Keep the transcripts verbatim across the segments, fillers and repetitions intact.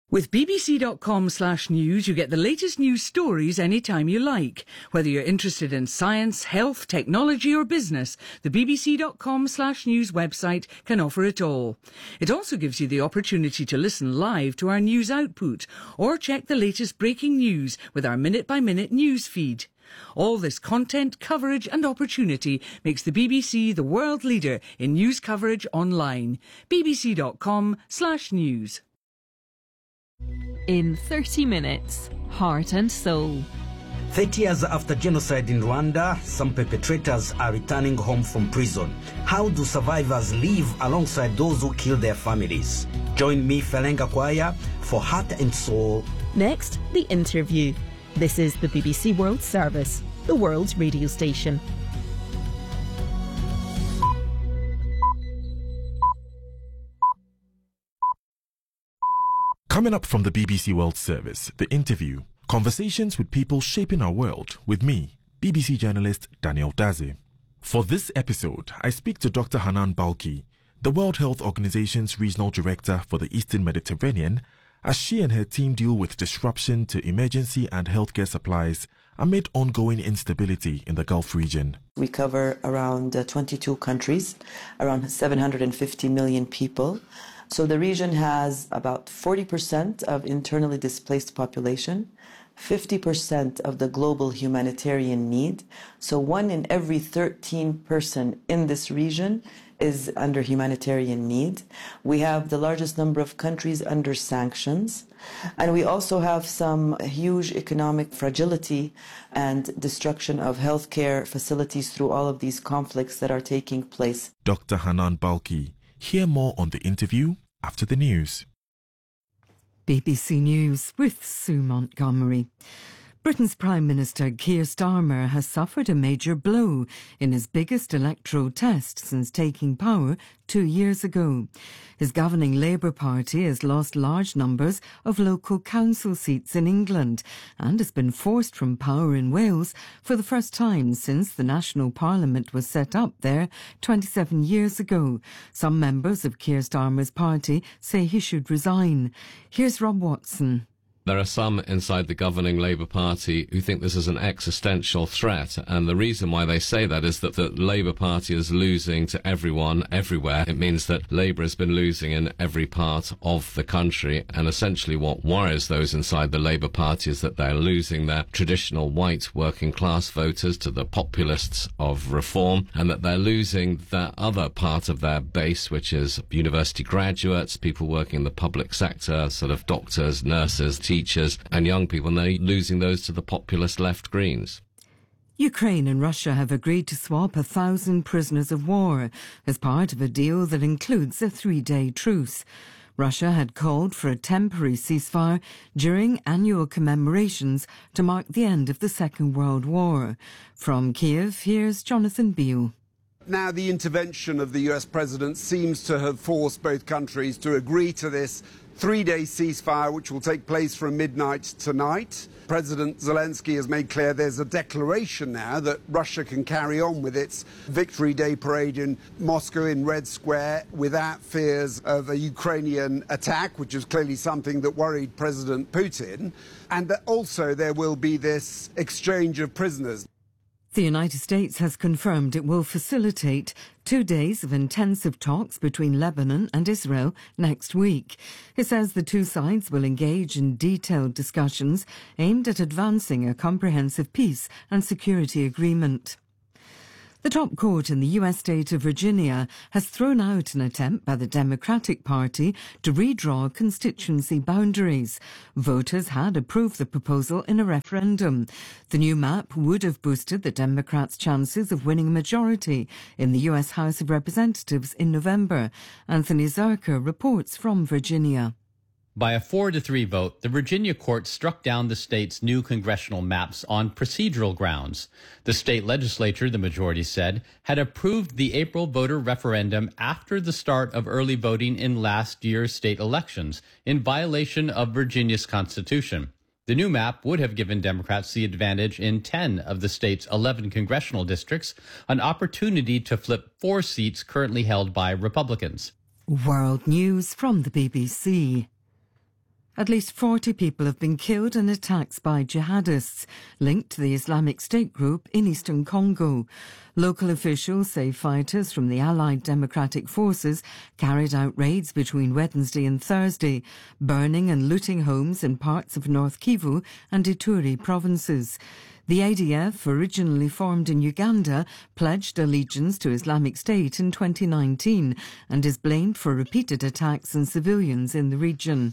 With bbc.com slash news, you get the latest news stories anytime you like. Whether you're interested in science, health, technology or business, the bbc.com slash news website can offer it all. It also gives you the opportunity to listen live to our news output or check the latest breaking news with our minute-by-minute news feed. All this content, coverage and opportunity makes the B B C the world leader in news coverage online. bbc.com slash news. In thirty minutes, Heart and Soul. thirty years after genocide in Rwanda, some perpetrators are returning home from prison. How do survivors live alongside those who kill their families? Join me, Felenga Kwaya, for Heart and Soul. Next, the interview. This is the B B C World Service, the world's radio station. Coming up from the B B C World Service, the interview, conversations with people shaping our world with me, B B C journalist Daniel Daze. For this episode, I speak to Doctor Hanan Balki, the World Health Organization's regional director for the Eastern Mediterranean, as she and her team deal with disruption to emergency and healthcare supplies amid ongoing instability in the Gulf region. We cover around uh, twenty-two countries, around seven hundred fifty million people. So the region has about forty percent of internally displaced population, fifty percent of the global humanitarian need. So one in every thirteen person in this region is under humanitarian need. We have the largest number of countries under sanctions. And we also have some huge economic fragility and destruction of healthcare facilities through all of these conflicts that are taking place. Doctor Hanan Balki. Hear more on the interview after the news. B B C News with Sue Montgomery. Britain's Prime Minister Keir Starmer has suffered a major blow in his biggest electoral test since taking power two years ago. His governing Labour Party has lost large numbers of local council seats in England and has been forced from power in Wales for the first time since the National Parliament was set up there twenty-seven years ago. Some members of Keir Starmer's party say he should resign. Here's Rob Watson. There are some inside the governing Labour Party who think this is an existential threat, and the reason why they say that is that the Labour Party is losing to everyone, everywhere. It means that Labour has been losing in every part of the country, and essentially what worries those inside the Labour Party is that they're losing their traditional white working class voters to the populists of reform, and that they're losing that other part of their base, which is university graduates, people working in the public sector, sort of doctors, nurses, teachers, teachers and young people, and they're losing those to the populist left Greens. Ukraine and Russia have agreed to swap a thousand prisoners of war as part of a deal that includes a three-day truce. Russia had called for a temporary ceasefire during annual commemorations to mark the end of the Second World War. From Kiev, here's Jonathan Beale. Now the intervention of the U S president seems to have forced both countries to agree to this three-day ceasefire, which will take place from midnight tonight. President Zelensky has made clear there's a declaration now that Russia can carry on with its Victory Day parade in Moscow in Red Square without fears of a Ukrainian attack, which is clearly something that worried President Putin, and that also there will be this exchange of prisoners. The United States has confirmed it will facilitate two days of intensive talks between Lebanon and Israel next week. It says the two sides will engage in detailed discussions aimed at advancing a comprehensive peace and security agreement. The top court in the U S state of Virginia has thrown out an attempt by the Democratic Party to redraw constituency boundaries. Voters had approved the proposal in a referendum. The new map would have boosted the Democrats' chances of winning a majority in the U S House of Representatives in November. Anthony Zerker reports from Virginia. By a four to three vote, the Virginia court struck down the state's new congressional maps on procedural grounds. The state legislature, the majority said, had approved the April voter referendum after the start of early voting in last year's state elections, in violation of Virginia's constitution. The new map would have given Democrats the advantage in ten of the state's eleven congressional districts, an opportunity to flip four seats currently held by Republicans. World News from the B B C. At least forty people have been killed in attacks by jihadists linked to the Islamic State group in eastern Congo. Local officials say fighters from the Allied Democratic Forces carried out raids between Wednesday and Thursday, burning and looting homes in parts of North Kivu and Ituri provinces. The A D F, originally formed in Uganda, pledged allegiance to Islamic State in twenty nineteen and is blamed for repeated attacks on civilians in the region.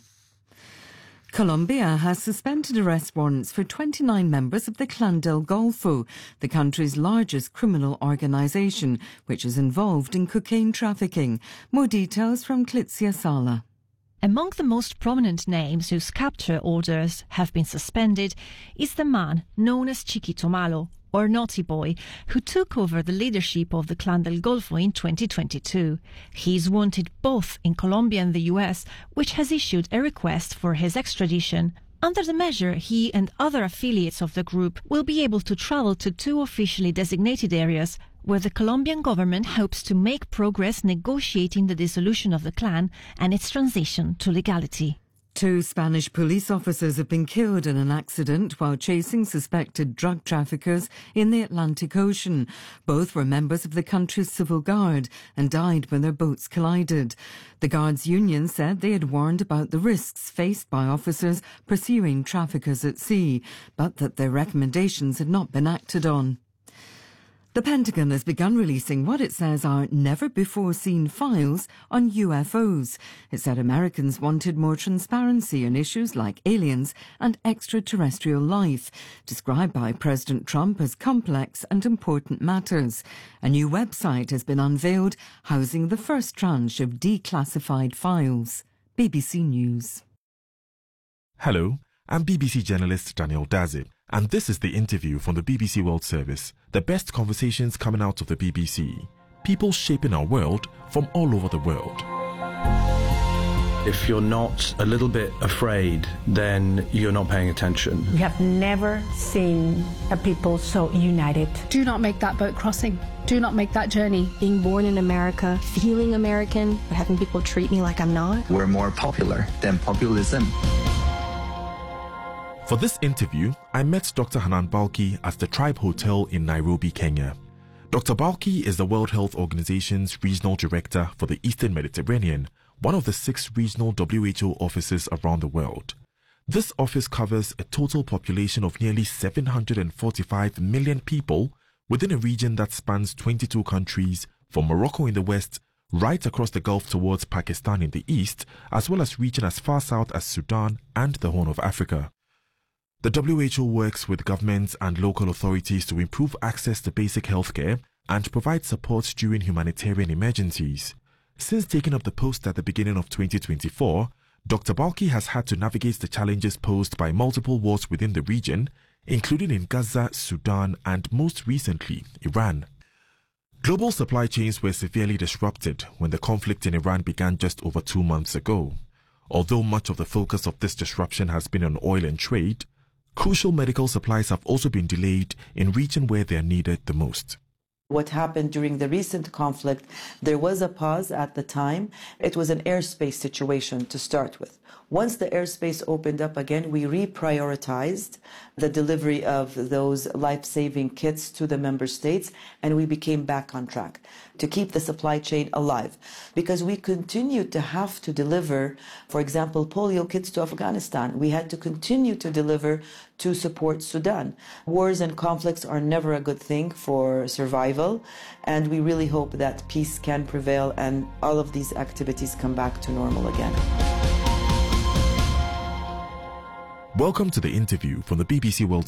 Colombia has suspended arrest warrants for twenty-nine members of the Clan del Golfo, the country's largest criminal organisation, which is involved in cocaine trafficking. More details from Clitzia Sala. Among the most prominent names whose capture orders have been suspended is the man known as Chiquito Malo, or Naughty Boy, who took over the leadership of the Clan del Golfo in twenty twenty-two. He is wanted both in Colombia and the U S, which has issued a request for his extradition. Under the measure, he and other affiliates of the group will be able to travel to two officially designated areas where the Colombian government hopes to make progress negotiating the dissolution of the clan and its transition to legality. Two Spanish police officers have been killed in an accident while chasing suspected drug traffickers in the Atlantic Ocean. Both were members of the country's civil guard and died when their boats collided. The guards' union said they had warned about the risks faced by officers pursuing traffickers at sea, but that their recommendations had not been acted on. The Pentagon has begun releasing what it says are never-before-seen files on U F Os. It said Americans wanted more transparency on issues like aliens and extraterrestrial life, described by President Trump as complex and important matters. A new website has been unveiled, housing the first tranche of declassified files. B B C News. Hello, I'm B B C journalist Daniel Daze. And this is the interview from the B B C World Service, the best conversations coming out of the B B C. People shaping our world from all over the world. If you're not a little bit afraid, then you're not paying attention. We have never seen a people so united. Do not make that boat crossing. Do not make that journey. Being born in America, feeling American, but having people treat me like I'm not. We're more popular than populism. For this interview, I met Doctor Hanan Balkhi at the Tribe Hotel in Nairobi, Kenya. Doctor Balkhi is the World Health Organization's Regional Director for the Eastern Mediterranean, one of the six regional W H O offices around the world. This office covers a total population of nearly seven hundred forty-five million people within a region that spans twenty-two countries, from Morocco in the west right across the Gulf towards Pakistan in the east, as well as reaching as far south as Sudan and the Horn of Africa. The W H O works with governments and local authorities to improve access to basic healthcare and provide support during humanitarian emergencies. Since taking up the post at the beginning of twenty twenty-four, Doctor Balkhi has had to navigate the challenges posed by multiple wars within the region, including in Gaza, Sudan, and most recently, Iran. Global supply chains were severely disrupted when the conflict in Iran began just over two months ago. Although much of the focus of this disruption has been on oil and trade, crucial medical supplies have also been delayed in reaching where they are needed the most. What happened during the recent conflict, there was a pause at the time. It was an airspace situation to start with. Once the airspace opened up again, we reprioritized the delivery of those life-saving kits to the member states, and we became back on track to keep the supply chain alive. Because we continued to have to deliver, for example, polio kits to Afghanistan. We had to continue to deliver to support Sudan. Wars and conflicts are never a good thing for survival, and we really hope that peace can prevail and all of these activities come back to normal again. Welcome to the interview from the B B C World